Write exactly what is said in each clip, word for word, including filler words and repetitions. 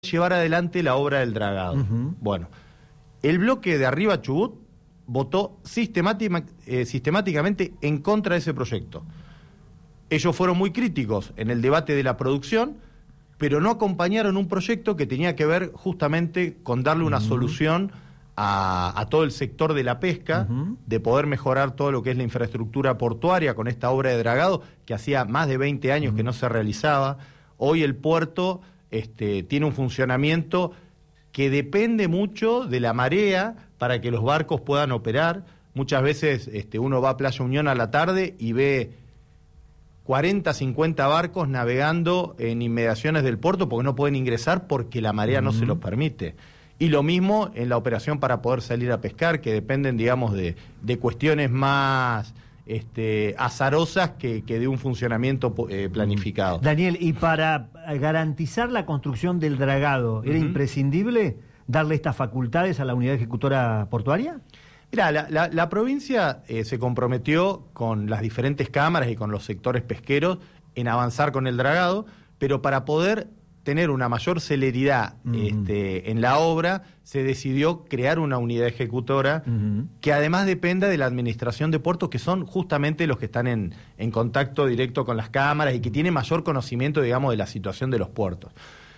llevar adelante la obra del dragado. Uh-huh. Bueno, el bloque de Arriba Chubut votó sistemática, eh, sistemáticamente en contra de ese proyecto. Ellos fueron muy críticos en el debate de la producción, pero no acompañaron un proyecto que tenía que ver justamente con darle una uh-huh. solución a, a todo el sector de la pesca, uh-huh. de poder mejorar todo lo que es la infraestructura portuaria con esta obra de dragado que hacía más de veinte años uh-huh. que no se realizaba. Hoy el puerto este, tiene un funcionamiento que depende mucho de la marea para que los barcos puedan operar. Muchas veces este, uno va a Playa Unión a la tarde y ve cuarenta, cincuenta barcos navegando en inmediaciones del puerto porque no pueden ingresar porque la marea uh-huh. no se los permite. Y lo mismo en la operación para poder salir a pescar, que dependen, digamos, de, de cuestiones más este, azarosas que, que de un funcionamiento eh, planificado. Daniel, y para garantizar la construcción del dragado, ¿era uh-huh. imprescindible darle estas facultades a la unidad ejecutora portuaria? Mirá, la, la, la provincia eh, se comprometió con las diferentes cámaras y con los sectores pesqueros en avanzar con el dragado, pero para poder tener una mayor celeridad uh-huh. este, en la obra, se decidió crear una unidad ejecutora uh-huh. que además dependa de la administración de puertos, que son justamente los que están en, en contacto directo con las cámaras y que tienen mayor conocimiento, digamos, de la situación de los puertos.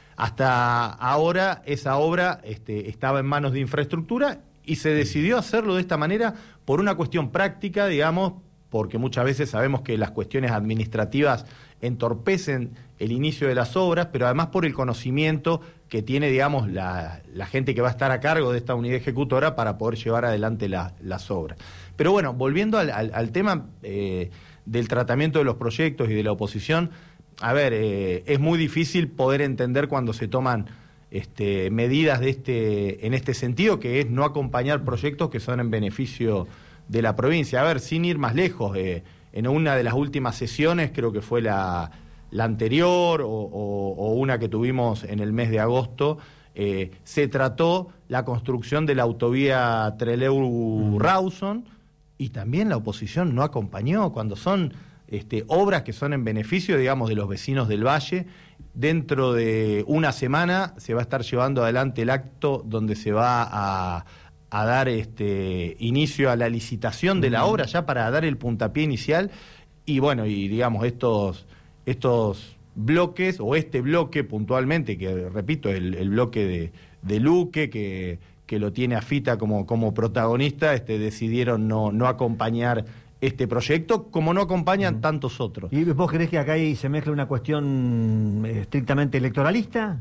Hasta ahora esa obra este, estaba en manos de infraestructura y se decidió hacerlo de esta manera por una cuestión práctica, digamos, porque muchas veces sabemos que las cuestiones administrativas entorpecen el inicio de las obras, pero además por el conocimiento que tiene, digamos, la, la gente que va a estar a cargo de esta unidad ejecutora para poder llevar adelante la, las obras. Pero bueno, volviendo al, al, al tema eh, del tratamiento de los proyectos y de la oposición, a ver, eh, es muy difícil poder entender cuando se toman este, medidas de este, en este sentido, que es no acompañar proyectos que son en beneficio de la provincia. A ver, sin ir más lejos, eh, en una de las últimas sesiones, creo que fue la, la anterior o, o, o una que tuvimos en el mes de agosto, eh, se trató la construcción de la autovía Trelew-Rawson y también la oposición no acompañó cuando son este, obras que son en beneficio, digamos, de los vecinos del Valle. Dentro de una semana se va a estar llevando adelante el acto donde se va a... a dar este inicio a la licitación de la obra, ya para dar el puntapié inicial, y bueno, y digamos, estos, estos bloques, o este bloque puntualmente, que repito, el, el bloque de, de Luque, que, que lo tiene a Fita como, como protagonista, este, decidieron no, no acompañar este proyecto, como no acompañan uh-huh. tantos otros. ¿Y vos creés que acá ahí se mezcla una cuestión estrictamente electoralista?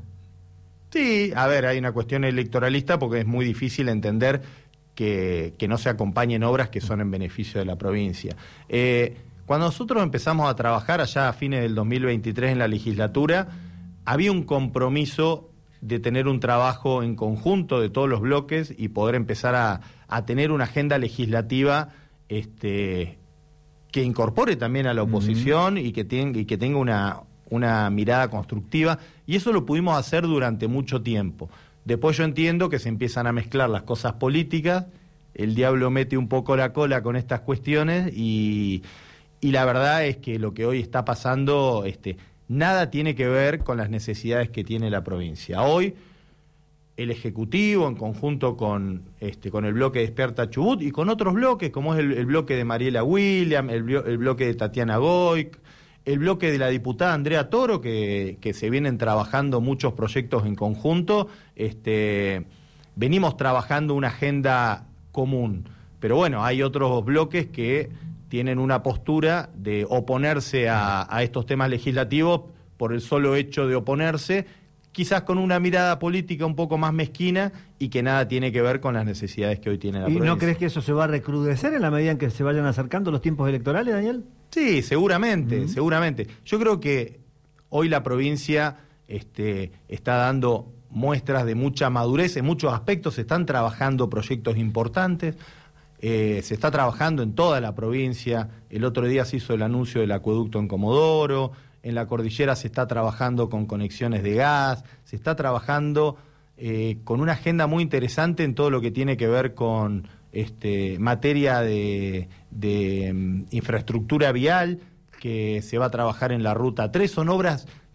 Sí, a ver, hay una cuestión electoralista porque es muy difícil entender que, que no se acompañen obras que son en beneficio de la provincia. Eh, cuando nosotros empezamos a trabajar allá a fines del dos mil veintitrés en la legislatura, había un compromiso de tener un trabajo en conjunto de todos los bloques y poder empezar a, a tener una agenda legislativa este, que incorpore también a la oposición uh-huh. y, que ten, y que tenga una... una mirada constructiva, y eso lo pudimos hacer durante mucho tiempo. Después yo entiendo que se empiezan a mezclar las cosas políticas, el diablo mete un poco la cola con estas cuestiones, y, y la verdad es que lo que hoy está pasando, este, nada tiene que ver con las necesidades que tiene la provincia. Hoy, el Ejecutivo, en conjunto con, este, con el bloque Despierta Chubut, y con otros bloques, como es el, el bloque de Mariela William, el, el bloque de Tatiana Goic, el bloque de la diputada Andrea Toro, que, que se vienen trabajando muchos proyectos en conjunto, este, venimos trabajando una agenda común. Pero bueno, hay otros bloques que tienen una postura de oponerse a, a estos temas legislativos por el solo hecho de oponerse, quizás con una mirada política un poco más mezquina y que nada tiene que ver con las necesidades que hoy tiene la provincia. ¿Y no crees que eso se va a recrudecer en la medida en que se vayan acercando los tiempos electorales, Daniel? Sí, seguramente, uh-huh. seguramente. Yo creo que hoy la provincia este, está dando muestras de mucha madurez, en muchos aspectos se están trabajando proyectos importantes, eh, se está trabajando en toda la provincia. El otro día se hizo el anuncio del acueducto en Comodoro, en la cordillera se está trabajando con conexiones de gas, se está trabajando eh, con una agenda muy interesante en todo lo que tiene que ver con este, materia de, de um, infraestructura vial, que se va a trabajar en la Ruta tres. Son obras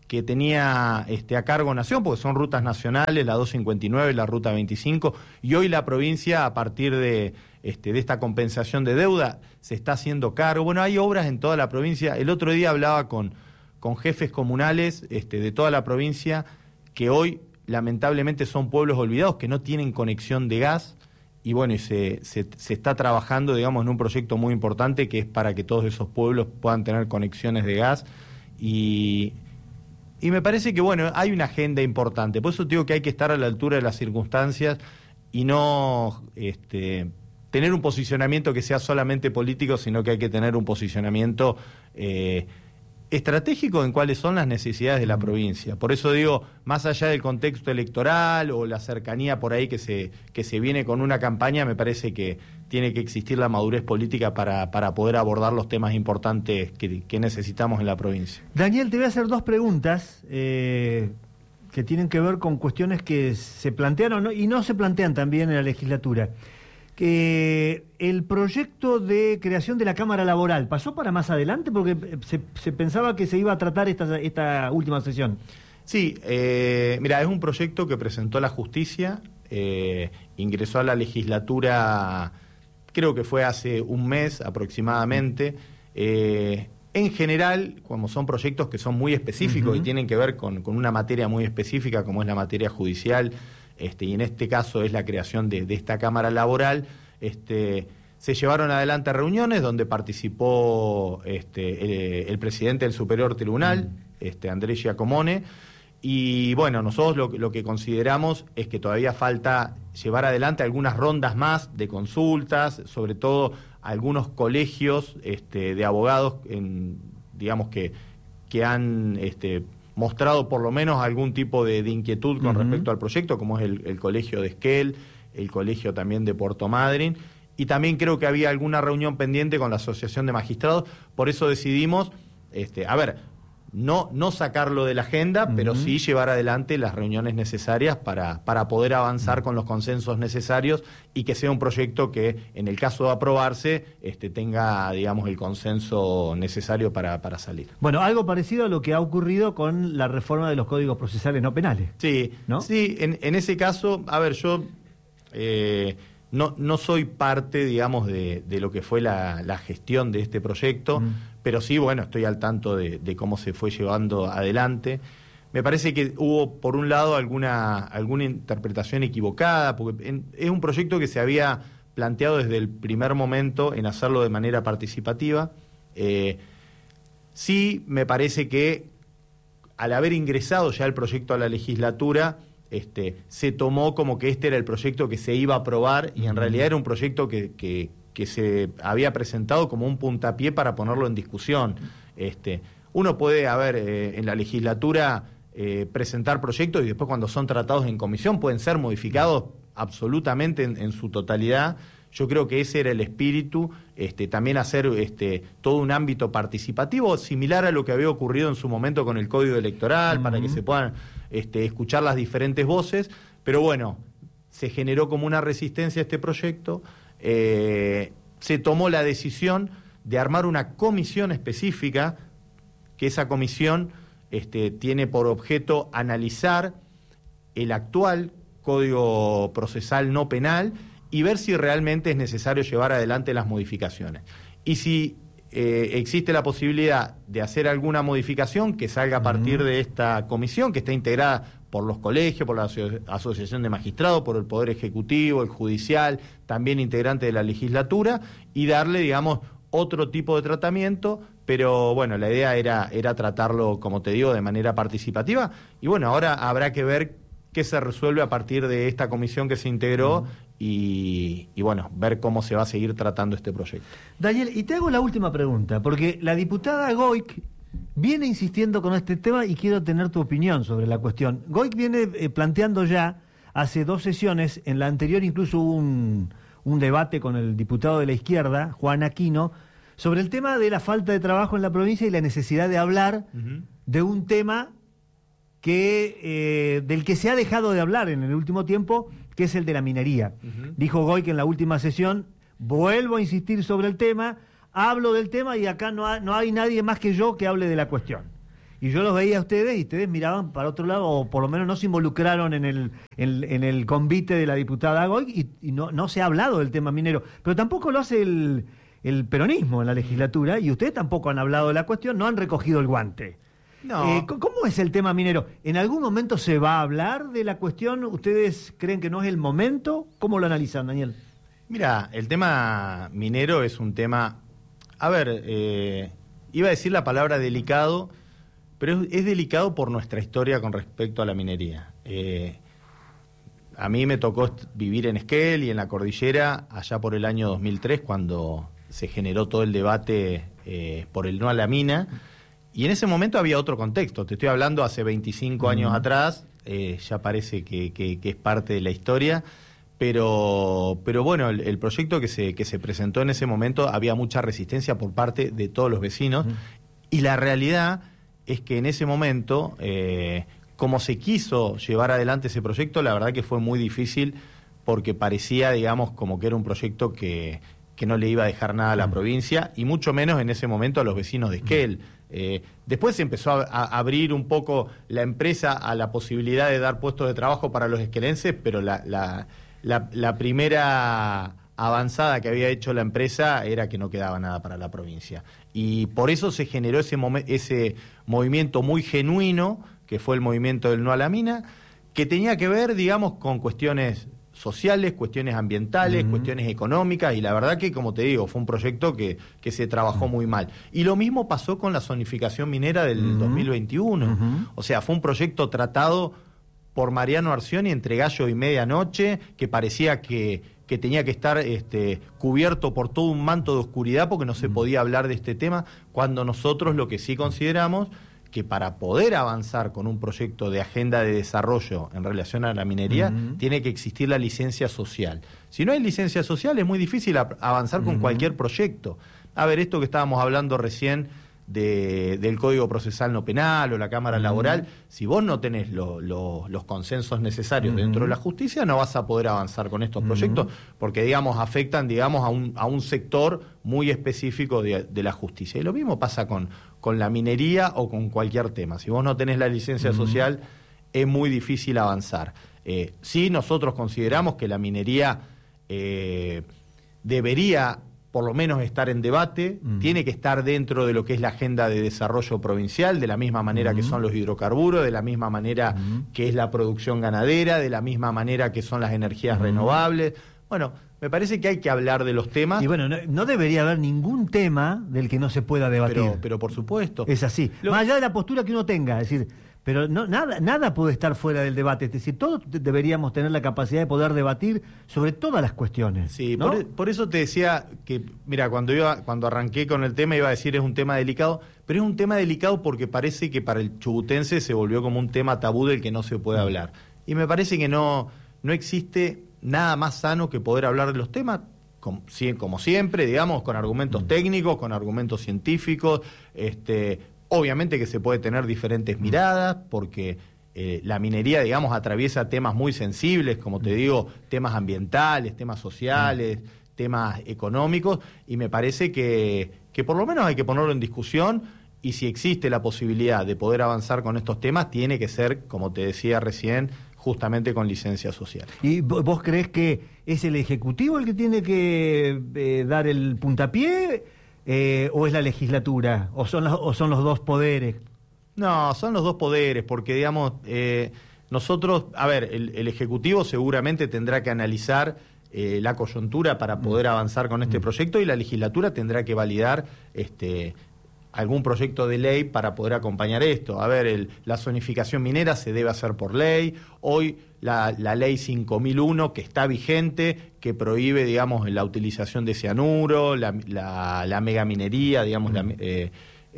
que tenía este, a cargo Nación, porque son rutas nacionales, la doscientos cincuenta y nueve, la ruta veinticinco, y hoy la provincia, a partir de, este, de esta compensación de deuda, se está haciendo cargo. Bueno, hay obras en toda la provincia. El otro día hablaba con, con jefes comunales este, de toda la provincia, que hoy lamentablemente son pueblos olvidados, que no tienen conexión de gas, y bueno, y se, se, se está trabajando, digamos, en un proyecto muy importante, que es para que todos esos pueblos puedan tener conexiones de gas, y... Y me parece que, bueno, hay una agenda importante. Por eso digo que hay que estar a la altura de las circunstancias y no este, tener un posicionamiento que sea solamente político, sino que hay que tener un posicionamiento eh, estratégico en cuáles son las necesidades de la provincia. Por eso digo, más allá del contexto electoral o la cercanía por ahí que se, que se viene con una campaña, me parece que tiene que existir la madurez política para, para poder abordar los temas importantes que, que necesitamos en la provincia. Daniel, te voy a hacer dos preguntas eh, que tienen que ver con cuestiones que se plantearon ¿no? y no se plantean también en la legislatura. Que el proyecto de creación de la Cámara Laboral pasó para más adelante porque se, se pensaba que se iba a tratar esta, esta última sesión. Sí, eh, mira, es un proyecto que presentó la Justicia, eh, ingresó a la legislatura, creo que fue hace un mes aproximadamente. Eh, en general, como son proyectos que son muy específicos uh-huh. y tienen que ver con, con una materia muy específica como es la materia judicial, Este, y en este caso es la creación de, de esta Cámara Laboral, este, se llevaron adelante reuniones donde participó este, el, el presidente del Superior Tribunal, mm. este, Andrés Giacomone, y bueno, nosotros lo, lo que consideramos es que todavía falta llevar adelante algunas rondas más de consultas, sobre todo algunos colegios este, de abogados, en, digamos que, que han... Este, mostrado por lo menos algún tipo de, de inquietud con uh-huh. respecto al proyecto, como es el, el colegio de Esquel, el colegio también de Puerto Madryn, y también creo que había alguna reunión pendiente con la Asociación de Magistrados. Por eso decidimos, este, a ver, no, no sacarlo de la agenda, uh-huh. pero sí llevar adelante las reuniones necesarias para, para poder avanzar uh-huh. con los consensos necesarios y que sea un proyecto que, en el caso de aprobarse, este, tenga, digamos, el consenso necesario para, para salir. Bueno, algo parecido a lo que ha ocurrido con la reforma de los códigos procesales no penales. Sí, ¿no? Sí, en, en ese caso, a ver, yo eh, no, no soy parte, digamos, de, de lo que fue la, la gestión de este proyecto, uh-huh. pero sí, bueno, estoy al tanto de, de cómo se fue llevando adelante. Me parece que hubo, por un lado, alguna, alguna interpretación equivocada, porque en, es un proyecto que se había planteado desde el primer momento en hacerlo de manera participativa. Eh, sí, me parece que al haber ingresado ya el proyecto a la legislatura, este, se tomó como que este era el proyecto que se iba a aprobar y en uh-huh. realidad era un proyecto que... que que se había presentado como un puntapié para ponerlo en discusión. Este, uno puede, a ver, eh, en la legislatura eh, presentar proyectos y después cuando son tratados en comisión pueden ser modificados absolutamente en, en su totalidad. Yo creo que ese era el espíritu, este, también hacer este, todo un ámbito participativo, similar a lo que había ocurrido en su momento con el Código Electoral, uh-huh. para que se puedan este, escuchar las diferentes voces, pero bueno, se generó como una resistencia a este proyecto. Eh, se tomó la decisión de armar una comisión específica, que esa comisión este, tiene por objeto analizar el actual Código Procesal no penal y ver si realmente es necesario llevar adelante las modificaciones. Y si eh, existe la posibilidad de hacer alguna modificación que salga a partir de esta comisión, que está integrada por los colegios, por la aso- Asociación de Magistrados, por el Poder Ejecutivo, el Judicial, también integrante de la legislatura, y darle, digamos, otro tipo de tratamiento, pero bueno, la idea era, era tratarlo, como te digo, de manera participativa, y bueno, ahora habrá que ver qué se resuelve a partir de esta comisión que se integró, uh-huh. y, y bueno, ver cómo se va a seguir tratando este proyecto. Daniel, y te hago la última pregunta, porque la diputada Goik viene insistiendo con este tema y quiero tener tu opinión sobre la cuestión. Goik viene eh, planteando ya, hace dos sesiones, en la anterior incluso hubo un, un debate con el diputado de la izquierda, Juan Aquino, sobre el tema de la falta de trabajo en la provincia y la necesidad de hablar uh-huh. de un tema que eh, del que se ha dejado de hablar en el último tiempo, que es el de la minería. Uh-huh. Dijo Goik en la última sesión, vuelvo a insistir sobre el tema, hablo del tema y acá no, ha, no hay nadie más que yo que hable de la cuestión. y yo los veía a ustedes y ustedes miraban para otro lado, o por lo menos no se involucraron en el, en, en el convite de la diputada Goik, y, y no, no se ha hablado del tema minero, pero tampoco lo hace el, el peronismo en la legislatura, y ustedes tampoco han hablado de la cuestión, no han recogido el guante. No. Eh, ¿Cómo es el tema minero? ¿En algún momento se va a hablar de la cuestión? ¿Ustedes creen que no es el momento? ¿Cómo lo analizan, Daniel? Mira, el tema minero es un tema, a ver, eh, iba a decir la palabra delicado, pero es, es delicado por nuestra historia con respecto a la minería. Eh, a mí me tocó vivir en Esquel y en la cordillera allá por el año dos mil tres, cuando se generó todo el debate eh, por el no a la mina, y en ese momento había otro contexto. Te estoy hablando hace veinticinco años atrás, eh, ya parece que, que, que es parte de la historia. Pero, pero bueno, el, el proyecto que se, que se presentó en ese momento había mucha resistencia por parte de todos los vecinos, uh-huh. y la realidad es que en ese momento, eh, como se quiso llevar adelante ese proyecto, la verdad que fue muy difícil, porque parecía, digamos, como que era un proyecto que, que no le iba a dejar nada a la uh-huh. provincia, y mucho menos en ese momento a los vecinos de Esquel. Uh-huh. Eh, después se empezó a, a abrir un poco la empresa a la posibilidad de dar puestos de trabajo para los esquelenses, pero la... la La, la primera avanzada que había hecho la empresa era que no quedaba nada para la provincia. Y por eso se generó ese, momen- ese movimiento muy genuino, que fue el movimiento del no a la mina, que tenía que ver, digamos, con cuestiones sociales, cuestiones ambientales, uh-huh. cuestiones económicas, y la verdad que, como te digo, fue un proyecto que, que se trabajó uh-huh. muy mal. Y lo mismo pasó con la zonificación minera del uh-huh. dos mil veintiuno. Uh-huh. O sea, fue un proyecto tratado por Mariano Arcioni entre gallo y medianoche, que parecía que, que tenía que estar este, cubierto por todo un manto de oscuridad porque no se podía hablar de este tema, cuando nosotros lo que sí consideramos que para poder avanzar con un proyecto de agenda de desarrollo en relación a la minería, uh-huh. tiene que existir la licencia social. Si no hay licencia social es muy difícil a- avanzar con uh-huh. cualquier proyecto. A ver, esto que estábamos hablando recién De, del Código Procesal No Penal o la Cámara uh-huh. Laboral, si vos no tenés lo, lo, los consensos necesarios uh-huh. dentro de la justicia, no vas a poder avanzar con estos uh-huh. proyectos, porque, digamos, afectan, digamos, a un, a un sector muy específico de, de la justicia. Y lo mismo pasa con, con la minería o con cualquier tema. Si vos no tenés la licencia uh-huh. social, es muy difícil avanzar. Eh, sí, nosotros consideramos que la minería eh, debería por lo menos estar en debate, uh-huh. tiene que estar dentro de lo que es la agenda de desarrollo provincial, de la misma manera uh-huh. que son los hidrocarburos, de la misma manera uh-huh. que es la producción ganadera, de la misma manera que son las energías uh-huh. renovables. Bueno, me parece que hay que hablar de los temas. Y bueno, no, no debería haber ningún tema del que no se pueda debatir. Pero, pero por supuesto. Es así. Lo... Más allá de la postura que uno tenga, es decir, pero no, nada, nada puede estar fuera del debate. Es decir, todos deberíamos tener la capacidad de poder debatir sobre todas las cuestiones. Sí, ¿no? por, por eso te decía que, mira, cuando iba, cuando arranqué con el tema iba a decir es un tema delicado, pero es un tema delicado porque parece que para el chubutense se volvió como un tema tabú del que no se puede hablar. Y me parece que no, no existe nada más sano que poder hablar de los temas, como, como siempre, digamos, con argumentos mm. técnicos, con argumentos científicos, este... Obviamente que se puede tener diferentes miradas, porque eh, la minería, digamos, atraviesa temas muy sensibles, como te digo, temas ambientales, temas sociales, temas económicos, y me parece que, que por lo menos hay que ponerlo en discusión, y si existe la posibilidad de poder avanzar con estos temas, tiene que ser, como te decía recién, justamente con licencia social. ¿Y vos creés que es el Ejecutivo el que tiene que eh, dar el puntapié? Eh, ¿O es la legislatura? ¿O son, las, ¿O son los dos poderes? No, son los dos poderes, porque, digamos, eh, nosotros, a ver, el, el Ejecutivo seguramente tendrá que analizar eh, la coyuntura para poder avanzar con este proyecto, y la legislatura tendrá que validar este, algún proyecto de ley para poder acompañar esto. A ver, el, la zonificación minera se debe hacer por ley. Hoy la, la ley cinco mil uno, que está vigente, que prohíbe, digamos, la utilización de cianuro, la, la, la megaminería, digamos, la, eh,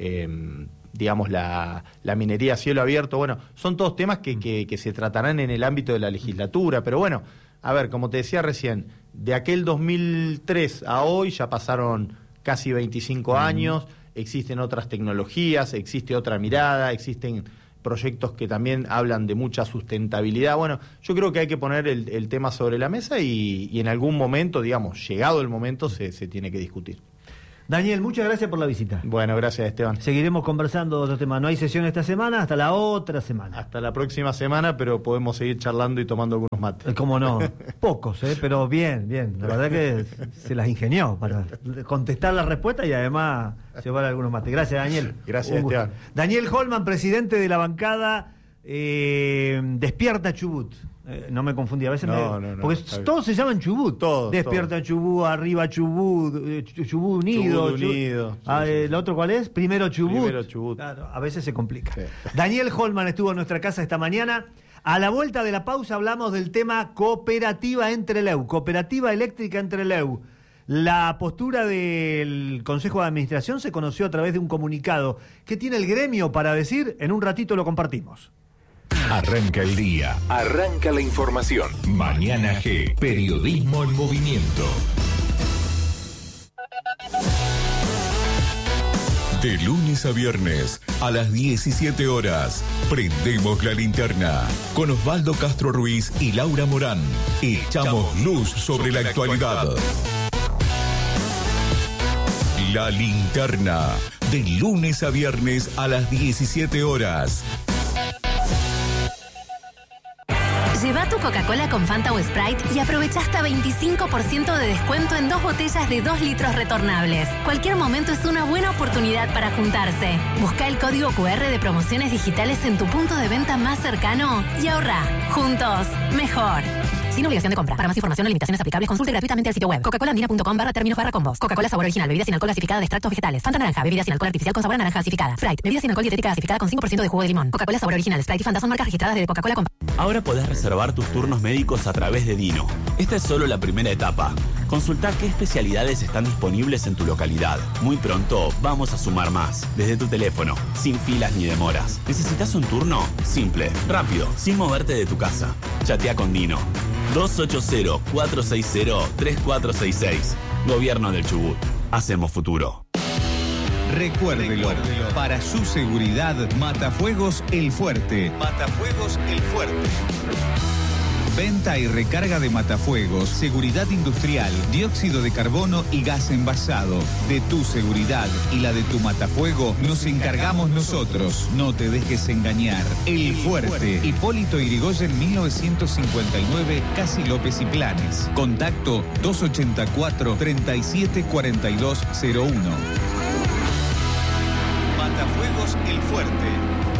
eh, digamos la, la minería a cielo abierto. Bueno, son todos temas que, que, que se tratarán en el ámbito de la legislatura, pero bueno, a ver, como te decía recién, de aquel dos mil tres a hoy ya pasaron casi veinticinco años, existen otras tecnologías, existe otra mirada, existen proyectos que también hablan de mucha sustentabilidad. Bueno, yo creo que hay que poner el, el tema sobre la mesa y, y en algún momento, digamos, llegado el momento, se, se tiene que discutir. Daniel, muchas gracias por la visita. Bueno, gracias, Esteban. Seguiremos conversando de otro tema. No hay sesión esta semana, hasta la otra semana. Hasta la próxima semana, pero podemos seguir charlando y tomando algunos mates. Cómo no, pocos, ¿eh? Pero bien, bien. La verdad que se las ingenió para contestar la respuesta y además llevar algunos mates. Gracias, Daniel. Gracias, Esteban. Daniel Holman, presidente de la bancada eh, Despierta Chubut. Eh, no me confundí, a veces no, me... no, no, porque todos se llaman Chubut. Todos. Despierta todos. Chubut, arriba Chubut, eh, Chubut Unido. Chubut Unido. Chubut. Ah, sí, sí. ¿El otro cuál es? Primero Chubut. Primero Chubut. Claro, a veces se complica. Sí. Daniel Holman estuvo en nuestra casa esta mañana. A la vuelta de la pausa hablamos del tema cooperativa Entreleu, cooperativa eléctrica Entreleu. La postura del Consejo de Administración se conoció a través de un comunicado. ¿Qué tiene el gremio para decir? En un ratito lo compartimos. Arranca el día, arranca la información. Mañana G, periodismo en movimiento. De lunes a viernes, a las diecisiete horas, prendemos la linterna con Osvaldo Castro Ruiz y Laura Morán. Echamos luz sobre la actualidad. La linterna, de lunes a viernes a las diecisiete horas. Lleva tu Coca-Cola con Fanta o Sprite y aprovecha hasta veinticinco por ciento de descuento en dos botellas de dos litros retornables. Cualquier momento es una buena oportunidad para juntarse. Busca el código cu erre de promociones digitales en tu punto de venta más cercano y ahorra. Juntos, mejor. Sin obligación de compra. Para más información o limitaciones aplicables, consulte gratuitamente el sitio web coca cola andina punto com barra términos barra combos. Coca-Cola sabor original, bebida sin alcohol gasificada de extractos vegetales. Fanta naranja, bebida sin alcohol artificial con sabor a naranja gasificada. Sprite, bebida sin alcohol dietética gasificada con cinco por ciento de jugo de limón. Coca-Cola sabor original, Sprite y Fanta son marcas registradas de Coca-Cola con... Ahora podés reservar tus turnos médicos a través de Dino. Esta es solo la primera etapa. Consulta qué especialidades están disponibles en tu localidad. Muy pronto vamos a sumar más. Desde tu teléfono, sin filas ni demoras. ¿Necesitas un turno? Simple, rápido, sin moverte de tu casa. Chatea con Dino. dos ocho cero, cuatro seis cero, tres cuatro seis seis. Gobierno del Chubut. Hacemos futuro. Recuérdelo, para su seguridad, Matafuegos El Fuerte. Matafuegos El Fuerte. Venta y recarga de matafuegos, seguridad industrial, dióxido de carbono y gas envasado. De tu seguridad y la de tu matafuego nos encargamos nosotros. No te dejes engañar. El Fuerte. Hipólito Yrigoyen mil novecientos cincuenta y nueve, Casi López y Planes. Contacto dos ochenta y cuatro, treinta y siete cuarenta y dos cero uno. Matafuegos El Fuerte.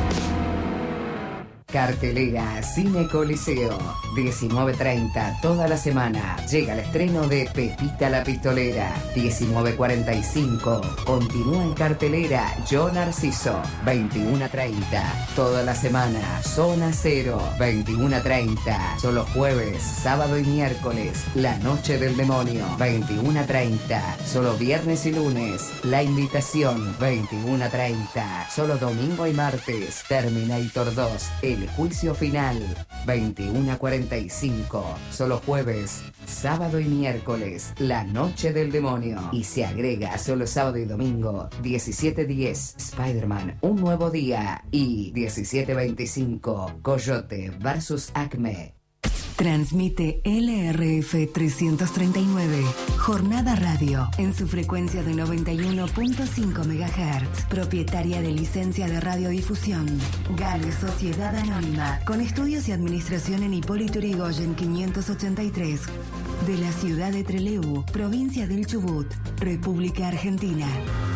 Cartelera Cine Coliseo, diecinueve treinta toda la semana. Llega el estreno de Pepita la Pistolera, diecinueve cuarenta y cinco. Continúa en cartelera Yo Narciso, veintiuno treinta toda la semana. Zona Cero, veintiuno treinta. Solo jueves, sábado y miércoles. La Noche del Demonio, veintiuno treinta. Solo viernes y lunes. La Invitación, veintiuno treinta. Solo domingo y martes. Terminator dos, El Juicio Final, veintiuno cuarenta y cinco. Solo jueves, sábado y miércoles. La Noche del Demonio. Y se agrega solo sábado y domingo, diecisiete diez, Spider-Man, Un Nuevo Día. Y diecisiete veinticinco, Coyote versus Acme. Transmite L R F trescientos treinta y nueve, Jornada Radio, en su frecuencia de noventa y uno punto cinco megahertz, propietaria de licencia de radiodifusión. Gale Sociedad Anónima, con estudios y administración en Hipólito Yrigoyen quinientos ochenta y tres, de la ciudad de Trelew, provincia del Chubut, República Argentina.